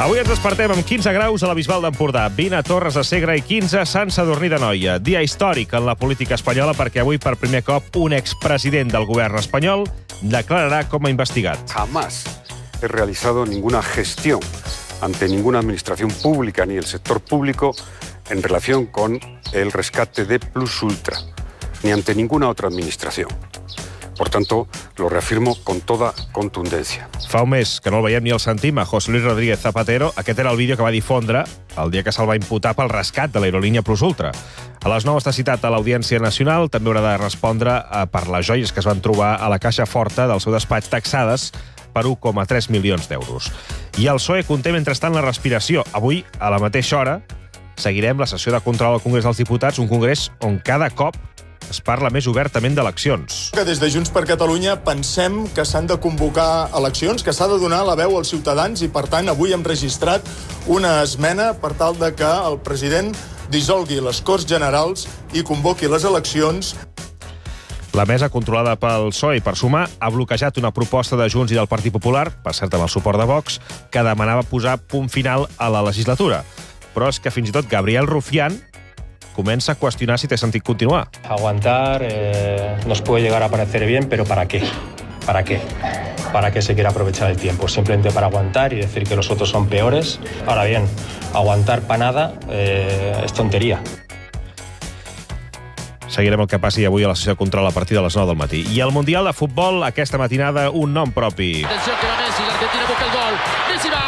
Avui ens despertem amb 15 graus a la Bisbal d'Empordà, 20 a Torres de Segre i 15 a Sant Sadurní d'Anoia. Dia històric en la política espanyola perquè avui, per primer cop, un expresident del govern espanyol declararà com a investigat. Jamás he realizado ninguna gestión ante ninguna administración pública ni el sector público en relación con el rescate de Plus Ultra, ni ante ninguna otra administración. Por tanto, lo reafirmo con toda contundencia. Fa un mes que no el veiem ni el sentim a José Luis Rodríguez Zapatero. Aquest era el vídeo que va difondre el dia que se'l va imputar pel rescat de l'aerolínia Plus Ultra. A les 9 està citat a l'Audiència Nacional. També haurà de respondre per les joies que es van trobar a la caixa forta del seu despatx taxades per 1,3 milions d'euros. I el PSOE conté mentrestant la respiració. Avui, a la mateixa hora, seguirem la sessió de control al Congrés dels Diputats, un congrés on cada cop es parla més obertament d'eleccions. Des de Junts per Catalunya pensem que s'han de convocar eleccions, que s'ha de donar la veu als ciutadans i, per tant, avui hem registrat una esmena per tal de que el president dissolgui les Corts Generals i convoqui les eleccions. La mesa, controlada pel PSOE i per Sumar, ha bloquejat una proposta de Junts i del Partit Popular, per cert amb el suport de Vox, que demanava posar punt final a la legislatura. Però és que fins i tot Gabriel Rufián comença a qüestionar si té sentit continuar. Aguantar nos puede llegar a parecer bien, pero ¿para qué? ¿Para qué? ¿Para qué se quiere aprovechar el tiempo? Simplemente para aguantar y decir que los otros son peores. Ahora bien, aguantar para nada es tontería. Seguirem el que passi avui a la sessió de control a partir de les 9 del matí. I al Mundial de Futbol, aquesta matinada, un nom propi. Atenció que va Messi, l'Argentina busca el gol. Messi va!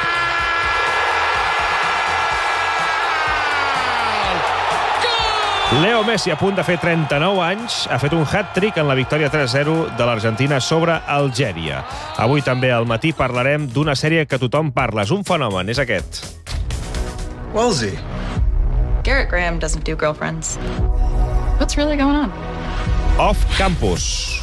Leo Messi, a punt de fer 39 anys, ha fet un hat-trick en la victòria 3-0 de l'Argentina sobre Algèria. Avui també al matí parlarem d'una sèrie que tothom parla. És un fenomen, és aquest. Wellesley. Garrett Graham doesn't do girlfriends. What's really going on? Off Campus.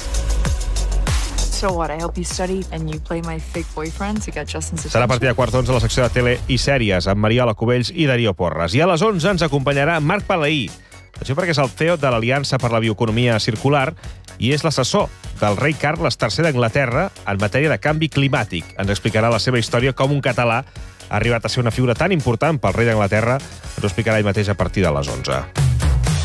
So what, I help you study and you play my fake boyfriend to get Justin's attention? Serà a partir de quarts d'11 a la secció de tele i sèries amb Mariola Cubells i Darío Porres. I a les 11 ens acompanyarà Marc Palaí. Atenció perquè és el CEO de l'Aliança per la Bioeconomia Circular i és l'assessor del rei Carles III d'Anglaterra en matèria de canvi climàtic. Ens explicarà la seva història com un català ha arribat a ser una figura tan important pel rei d'Anglaterra. Ens ho explicarà ell mateix a partir de les 11.